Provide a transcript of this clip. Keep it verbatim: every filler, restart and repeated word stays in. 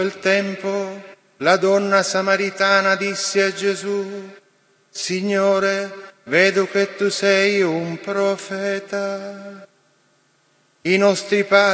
quel tempo la donna samaritana disse a Gesù: Signore, vedo che tu sei un profeta. I nostri padri